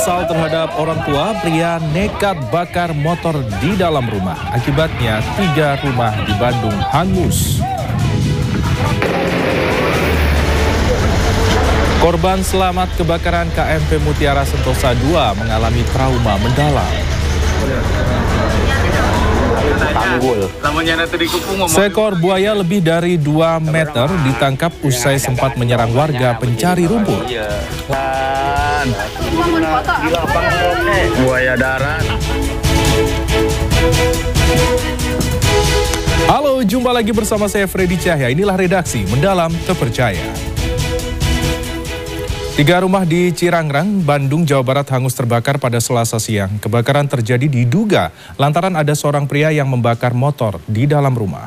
Kesal terhadap orang tua, pria nekat bakar motor di dalam rumah. Akibatnya 3 rumah di Bandung hangus. Korban selamat kebakaran KMP Mutiara Sentosa 2 mengalami trauma mendalam. Seekor buaya lebih dari 2 meter ditangkap usai sempat menyerang warga pencari rumput. Buaya darat. Halo, jumpa lagi bersama saya Freddy Cahya. Inilah redaksi Mendalam Terpercaya. 3 rumah di Cirangrang, Bandung, Jawa Barat hangus terbakar pada Selasa siang. Kebakaran terjadi diduga lantaran ada seorang pria yang membakar motor di dalam rumah.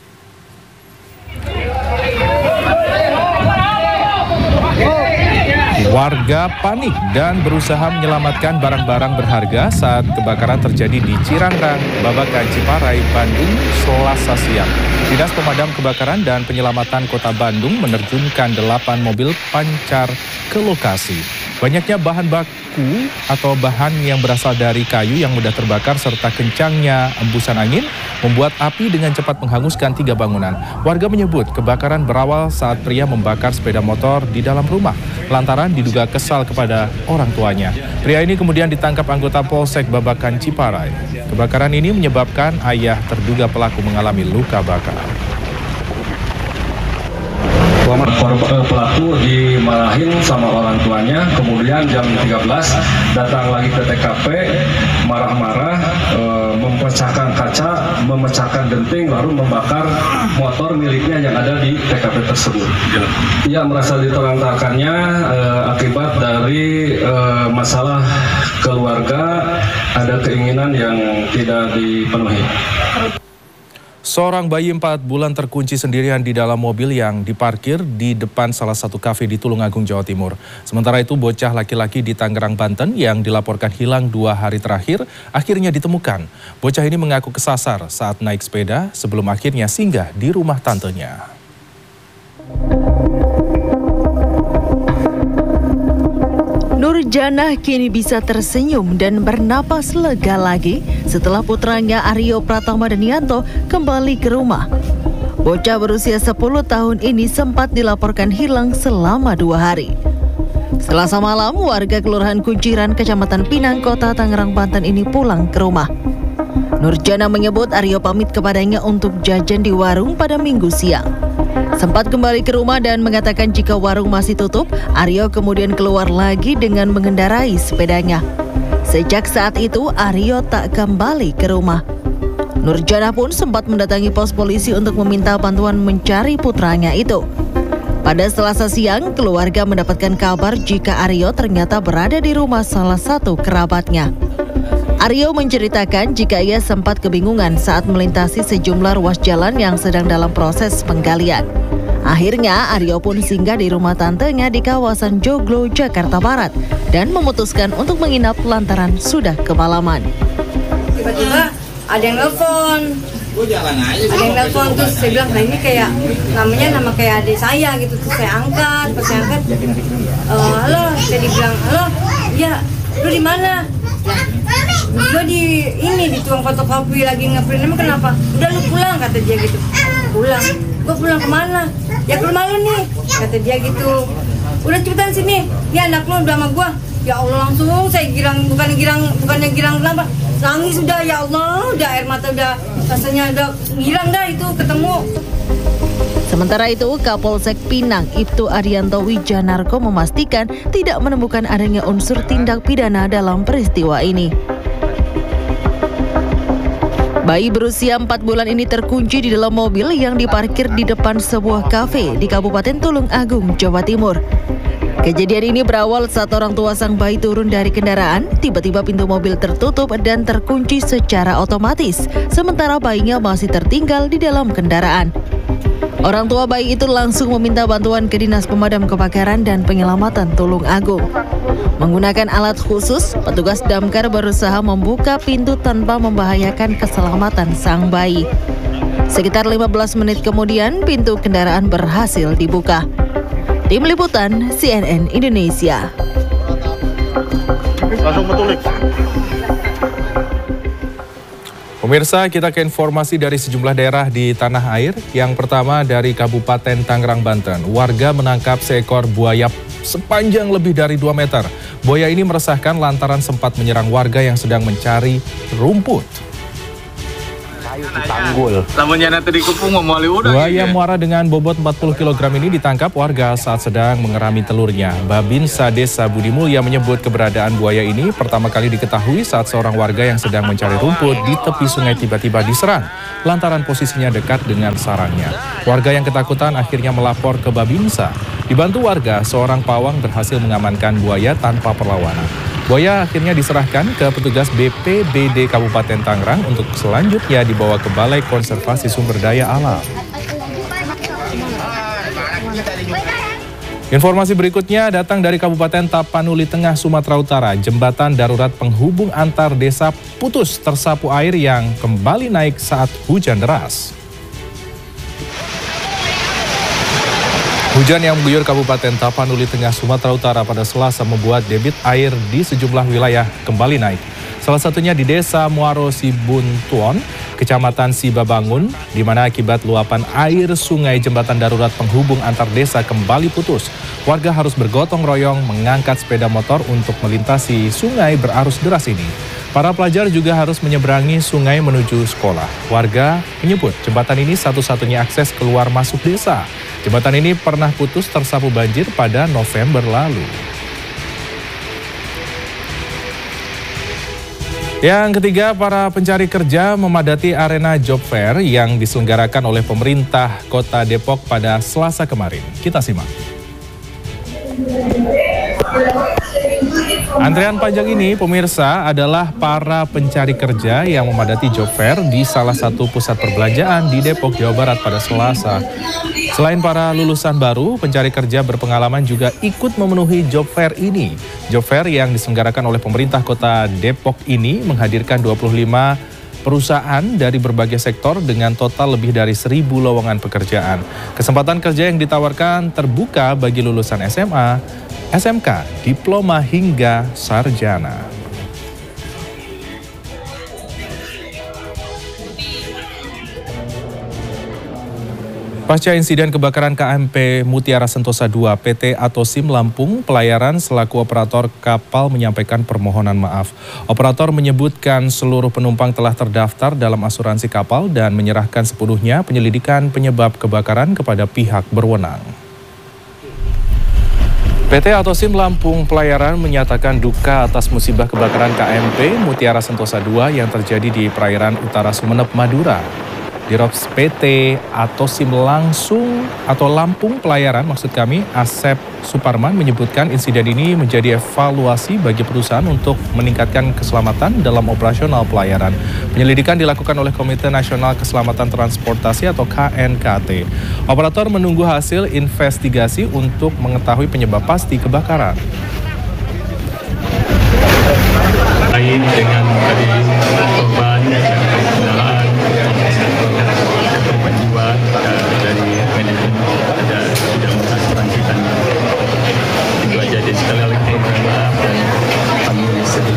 Warga panik dan berusaha menyelamatkan barang-barang berharga saat kebakaran terjadi di Cirangrang, Babakan, Ciparai, Bandung, Selasa siang. Dinas Pemadam Kebakaran dan Penyelamatan Kota Bandung menerjunkan 8 mobil pancar ke lokasi. Banyaknya bahan baku atau bahan yang berasal dari kayu yang mudah terbakar serta kencangnya embusan angin membuat api dengan cepat menghanguskan 3 bangunan. Warga menyebut kebakaran berawal saat pria membakar sepeda motor di dalam rumah lantaran diduga kesal kepada orang tuanya. Pria ini kemudian ditangkap anggota Polsek Babakan Ciparai. Kebakaran ini menyebabkan ayah terduga pelaku mengalami luka bakar. Pelaku dimarahin sama orang tuanya, kemudian jam 13 datang lagi ke TKP, marah-marah, memecahkan kaca, memecahkan genting, lalu membakar motor miliknya yang ada di TKP tersebut. Ia merasa ditelantarkannya akibat dari masalah keluarga, ada keinginan yang tidak dipenuhi. Seorang bayi 4 bulan terkunci sendirian di dalam mobil yang diparkir di depan salah satu kafe di Tulungagung, Jawa Timur. Sementara itu, bocah laki-laki di Tangerang, Banten yang dilaporkan hilang 2 hari terakhir akhirnya ditemukan. Bocah ini mengaku kesasar saat naik sepeda sebelum akhirnya singgah di rumah tantenya. Nurjanah kini bisa tersenyum dan bernapas lega lagi setelah putranya Aryo Pratama Danianto kembali ke rumah. Bocah berusia 10 tahun ini sempat dilaporkan hilang selama 2 hari. Selasa malam, warga Kelurahan Kunciran, Kecamatan Pinang, Kota Tangerang, Banten ini pulang ke rumah. Nurjanah menyebut Aryo pamit kepadanya untuk jajan di warung pada Minggu siang. Sempat kembali ke rumah dan mengatakan jika warung masih tutup, Aryo kemudian keluar lagi dengan mengendarai sepedanya. Sejak saat itu, Aryo tak kembali ke rumah. Nurjanah pun sempat mendatangi pos polisi untuk meminta bantuan mencari putranya itu. Pada Selasa siang, keluarga mendapatkan kabar jika Aryo ternyata berada di rumah salah satu kerabatnya. Aryo menceritakan jika ia sempat kebingungan saat melintasi sejumlah ruas jalan yang sedang dalam proses penggalian. Akhirnya Aryo pun singgah di rumah tantenya di kawasan Joglo, Jakarta Barat dan memutuskan untuk menginap lantaran sudah kemalaman. Tiba-tiba ada yang nelfon. Ada yang nelfon, terus saya bilang, nah ini kayak nama kayak adik saya gitu. Terus saya angkat, pas saya angkat, halo, saya dibilang, halo, iya, lu di mana? Gue di tukang fotokopi lagi ngeprint. Emang kenapa? Udah lu pulang, kata dia gitu. Pulang. Gue pulang kemana? Ya ke rumah lu nih, kata dia gitu. Udah cepetan sini, ini anak lu udah sama gue. Ya Allah, langsung saya bukannya girang kenapa? Nangis udah, ya Allah, udah air mata udah rasanya udah girang dah itu ketemu. Sementara itu, Kapolsek Pinang Ibtu Arianto Wijanarko memastikan tidak menemukan adanya unsur tindak pidana dalam peristiwa ini. Bayi berusia 4 bulan ini terkunci di dalam mobil yang diparkir di depan sebuah kafe di Kabupaten Tulungagung, Jawa Timur. Kejadian ini berawal saat orang tua sang bayi turun dari kendaraan, tiba-tiba pintu mobil tertutup dan terkunci secara otomatis, sementara bayinya masih tertinggal di dalam kendaraan. Orang tua bayi itu langsung meminta bantuan ke Dinas Pemadam Kebakaran dan Penyelamatan Tulungagung. Menggunakan alat khusus, petugas damkar berusaha membuka pintu tanpa membahayakan keselamatan sang bayi. Sekitar 15 menit kemudian, pintu kendaraan berhasil dibuka. Tim Liputan CNN Indonesia. langsung metulik. Pemirsa, kita ke informasi dari sejumlah daerah di tanah air. Yang pertama dari Kabupaten Tangerang, Banten. Warga menangkap seekor buaya sepanjang lebih dari 2 meter. Buaya ini meresahkan lantaran sempat menyerang warga yang sedang mencari rumput. Buaya muara dengan bobot 40 kg ini ditangkap warga saat sedang mengerami telurnya. Babinsa Desa Budi Mulya menyebut keberadaan buaya ini pertama kali diketahui saat seorang warga yang sedang mencari rumput di tepi sungai tiba-tiba diserang lantaran posisinya dekat dengan sarangnya. Warga yang ketakutan akhirnya melapor ke Babinsa. Dibantu warga, seorang pawang berhasil mengamankan buaya tanpa perlawanan. Buaya akhirnya diserahkan ke petugas BPBD Kabupaten Tangerang untuk selanjutnya dibawa ke Balai Konservasi Sumber Daya Alam. Informasi berikutnya datang dari Kabupaten Tapanuli Tengah, Sumatera Utara. Jembatan darurat penghubung antar desa putus tersapu air yang kembali naik saat hujan deras. Hujan yang mengguyur Kabupaten Tapanuli Tengah, Sumatera Utara pada Selasa membuat debit air di sejumlah wilayah kembali naik. Salah satunya di Desa Muaro Sibuntuon, Kecamatan Sibabangun, di mana akibat luapan air sungai jembatan darurat penghubung antar desa kembali putus. Warga harus bergotong royong mengangkat sepeda motor untuk melintasi sungai berarus deras ini. Para pelajar juga harus menyeberangi sungai menuju sekolah. Warga menyebut jembatan ini satu-satunya akses keluar masuk desa. Jembatan ini pernah putus tersapu banjir pada November lalu. Yang ketiga, para pencari kerja memadati arena job fair yang diselenggarakan oleh pemerintah Kota Depok pada Selasa kemarin. Kita simak. Antrean panjang ini, pemirsa, adalah para pencari kerja yang memadati job fair di salah satu pusat perbelanjaan di Depok, Jawa Barat pada Selasa. Selain para lulusan baru, pencari kerja berpengalaman juga ikut memenuhi job fair ini. Job fair yang diselenggarakan oleh pemerintah Kota Depok ini menghadirkan 25 perusahaan dari berbagai sektor dengan total lebih dari 1.000 lowongan pekerjaan. Kesempatan kerja yang ditawarkan terbuka bagi lulusan SMA, SMK, diploma hingga sarjana. Pasca insiden kebakaran KMP Mutiara Sentosa II, PT Atosim Lampung Pelayaran selaku operator kapal menyampaikan permohonan maaf. Operator menyebutkan seluruh penumpang telah terdaftar dalam asuransi kapal dan menyerahkan sepenuhnya penyelidikan penyebab kebakaran kepada pihak berwenang. PT Atosim Lampung Pelayaran menyatakan duka atas musibah kebakaran KMP Mutiara Sentosa II yang terjadi di perairan utara Sumeneb, Madura. Dirops PT Atosim Lampung Pelayaran, maksud kami, Asep Suparman menyebutkan insiden ini menjadi evaluasi bagi perusahaan untuk meningkatkan keselamatan dalam operasional pelayaran. Penyelidikan dilakukan oleh Komite Nasional Keselamatan Transportasi atau KNKT. Operator menunggu hasil investigasi untuk mengetahui penyebab pasti kebakaran. Lain dengan tadi korban kebenaran korban jiwa dari manajemen ada tidak mengasuransikan itu aja. Jadi sekali lagi maaf dan kami sedih.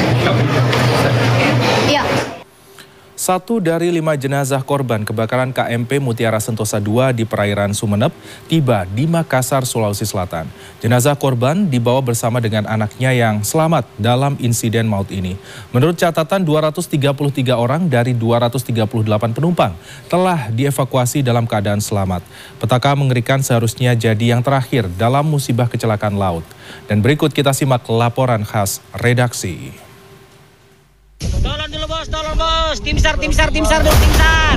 Ya. 1 dari 5 jenazah korban kebakaran KMP Mutiara Sentosa II di perairan Sumeneb tiba di Makassar, Sulawesi Selatan. Jenazah korban dibawa bersama dengan anaknya yang selamat dalam insiden maut ini. Menurut catatan, 233 orang dari 238 penumpang telah dievakuasi dalam keadaan selamat. Petaka mengerikan seharusnya jadi yang terakhir dalam musibah kecelakaan laut. Dan berikut kita simak laporan khas redaksi. Tolong dulu bos, tolong bos. Tim SAR dulu, tim SAR.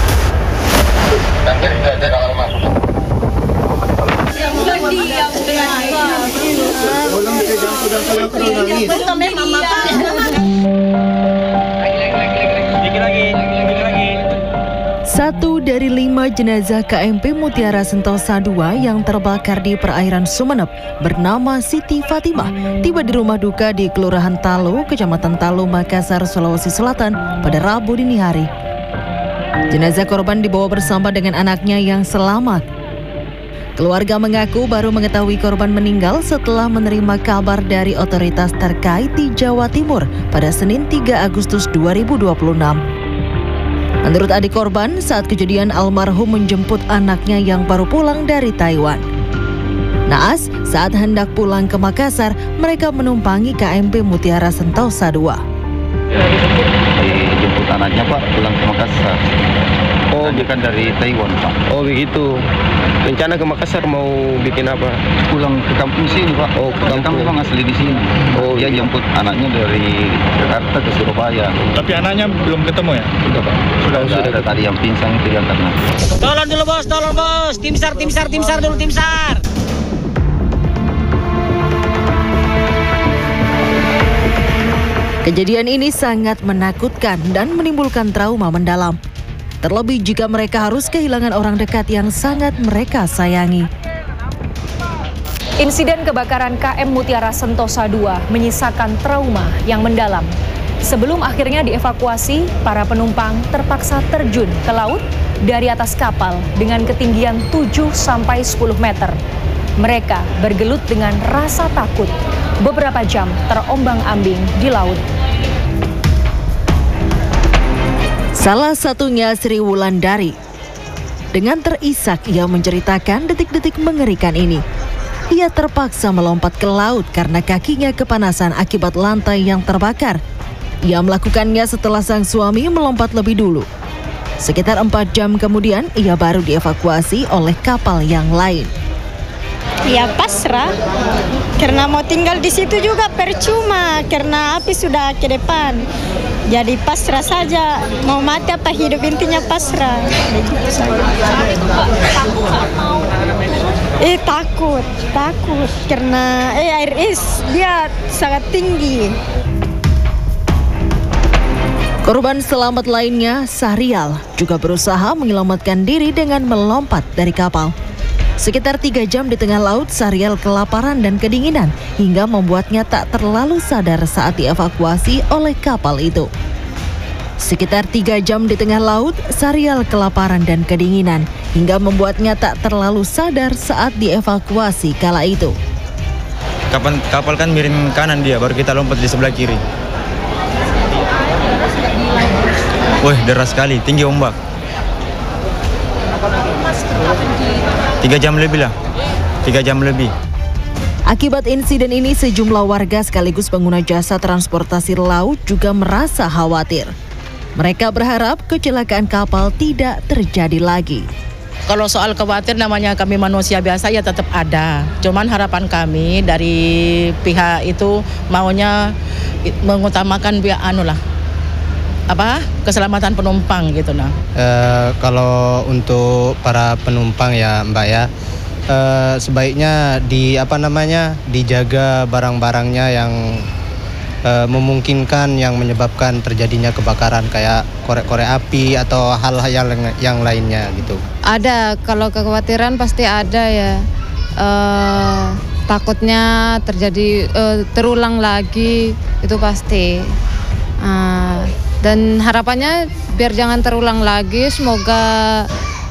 Satu dari 5 jenazah KMP Mutiara Sentosa II yang terbakar di perairan Sumeneb bernama Siti Fatimah tiba di rumah duka di Kelurahan Talo, Kecamatan Talo, Makassar, Sulawesi Selatan pada Rabu dini hari. Jenazah korban dibawa bersama dengan anaknya yang selamat. Keluarga mengaku baru mengetahui korban meninggal setelah menerima kabar dari otoritas terkait di Jawa Timur pada Senin 3 Agustus 2026. Menurut adik korban, saat kejadian almarhum menjemput anaknya yang baru pulang dari Taiwan. Naas, saat hendak pulang ke Makassar, mereka menumpangi KMP Mutiara Sentosa II. Dijemput anaknya Pak pulang ke Makassar. Oh, dia kan dari Taiwan Pak. Oh begitu. Rencana ke Makassar mau bikin apa? Pulang ke kampung sini Pak. Oh, ke Dia kan kampung. memang asli di sini. Oh, dia jemput anaknya dari Jakarta ke Surabaya. Tapi anaknya belum ketemu ya? Sudah Pak. Sudah ada tadi yang pingsan itu yang karena. Tolong dulu bos, tolong bos. Tim SAR dulu, tim SAR. Kejadian ini sangat menakutkan dan menimbulkan trauma mendalam. Terlebih jika mereka harus kehilangan orang dekat yang sangat mereka sayangi. Insiden kebakaran KM Mutiara Sentosa II menyisakan trauma yang mendalam. Sebelum akhirnya dievakuasi, para penumpang terpaksa terjun ke laut dari atas kapal dengan ketinggian 7-10 meter. Mereka bergelut dengan rasa takut. Beberapa jam terombang-ambing di laut. Salah satunya Sri Wulandari. Dengan terisak ia menceritakan detik-detik mengerikan ini. Ia terpaksa melompat ke laut karena kakinya kepanasan akibat lantai yang terbakar. Ia melakukannya setelah sang suami melompat lebih dulu. Sekitar 4 jam kemudian ia baru dievakuasi oleh kapal yang lain. Ya pasrah, karena mau tinggal di situ juga percuma, karena api sudah ke depan. Jadi pasrah saja, mau mati apa hidup, intinya pasrah. Begitu saja. Takut, karena air dia sangat tinggi. Korban selamat lainnya, Sahrial, juga berusaha menyelamatkan diri dengan melompat dari kapal. Sekitar 3 jam di tengah laut, Sahrial kelaparan dan kedinginan hingga membuatnya tak terlalu sadar saat dievakuasi oleh kapal itu. Sekitar 3 jam di tengah laut, Sahrial kelaparan dan kedinginan hingga membuatnya tak terlalu sadar saat dievakuasi kala itu. Kapal kan miring kanan dia, baru kita lompat di sebelah kiri. Wih, deras sekali, tinggi ombak. 3 jam lebih lah, 3 jam lebih. Akibat insiden ini, sejumlah warga sekaligus pengguna jasa transportasi laut juga merasa khawatir. Mereka berharap kecelakaan kapal tidak terjadi lagi. Kalau soal khawatir, namanya kami manusia biasa ya tetap ada. Cuman harapan kami dari pihak itu maunya mengutamakan keselamatan penumpang gitu nah. Kalau untuk para penumpang ya Mbak ya, sebaiknya dijaga barang-barangnya yang memungkinkan yang menyebabkan terjadinya kebakaran kayak korek-korek api atau hal-hal yang lainnya gitu. Ada, kalau kekhawatiran pasti ada ya. Takutnya terjadi terulang lagi itu pasti. Dan harapannya biar jangan terulang lagi, semoga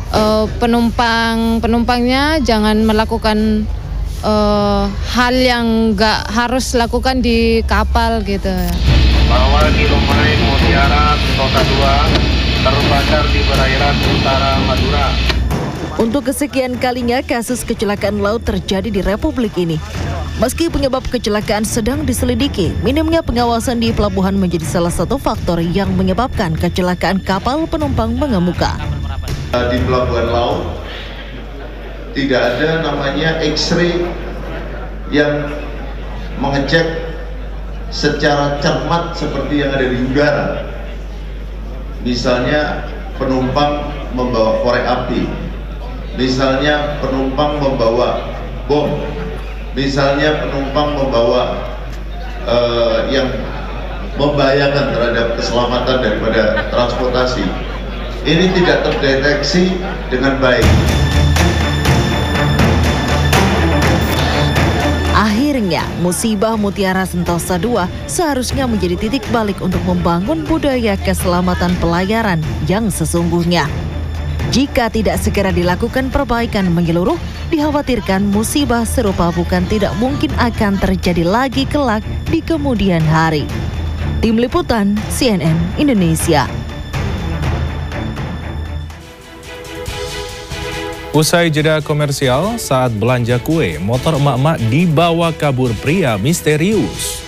penumpangnya jangan melakukan hal yang nggak harus lakukan di kapal gitu. Bahwa di Romain Mutiara Sentosa II terbakar di perairan utara Madura. Untuk kesekian kalinya kasus kecelakaan laut terjadi di Republik ini. Meski penyebab kecelakaan sedang diselidiki, minimnya pengawasan di pelabuhan menjadi salah satu faktor yang menyebabkan kecelakaan kapal penumpang mengemuka. Di pelabuhan laut tidak ada namanya X-ray yang mengecek secara cermat seperti yang ada di udara. Misalnya penumpang membawa korek api, misalnya penumpang membawa bom, misalnya penumpang membawa yang membahayakan terhadap keselamatan daripada transportasi. Ini tidak terdeteksi dengan baik. Akhirnya, musibah Mutiara Sentosa II seharusnya menjadi titik balik untuk membangun budaya keselamatan pelayaran yang sesungguhnya. Jika tidak segera dilakukan perbaikan menyeluruh, dikhawatirkan musibah serupa bukan tidak mungkin akan terjadi lagi kelak di kemudian hari. Tim Liputan CNN Indonesia. Usai jeda komersial, saat belanja kue, motor emak-emak dibawa kabur pria misterius.